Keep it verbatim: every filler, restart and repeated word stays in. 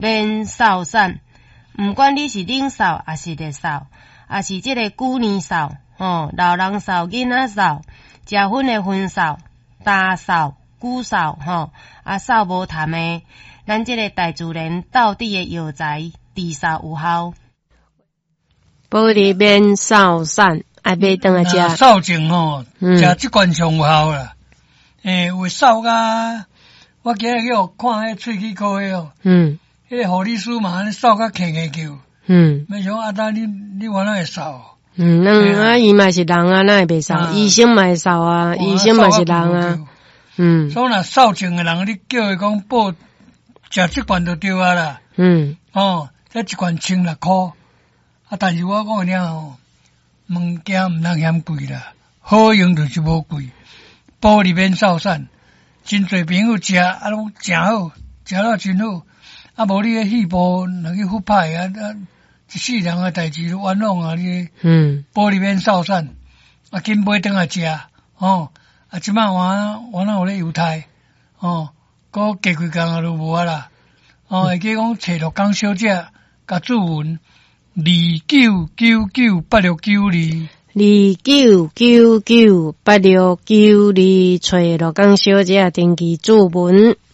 免扫散。毋管你是冷扫还是热扫，还是即个旧年扫，吼，老人扫、囡仔扫、食薰的薰扫、大扫、久扫，吼，啊扫无痰的，咱即个大自然到底的药材，治扫有效。 保利免扫散，爱买当来食。 扫净吼，食即罐上有效啦。诶、欸，有扫甲，我今日去看迄喙齿科诶哦。嗯。迄个护理师嘛，安尼扫甲轻轻叫。嗯。没想啊，当你你原来会扫。 嗯，咱啊伊嘛是人啊，哪会袂扫？医生嘛会扫啊，医生嘛是人啊。嗯。 所以若扫净诶人，你叫伊讲报食即罐就对啊啦。嗯。哦，这一罐千六箍。啊，但是我讲了吼，物件毋通嫌贵啦，好用就是无贵。玻璃免扫散，真侪朋友食啊，拢真好，食了真好。啊，无你个细胞若去腐败啊，啊，一世人个代志都冤枉啊！你嗯，玻璃免扫散，啊，紧买转来食哦。啊，即摆我我那有咧犹太哦，搁加几工啊都无啊啦。哦，会记讲找六工小姐甲注文二九九九八六九二。 二九九九八六九二，找罗江小姐登记注文。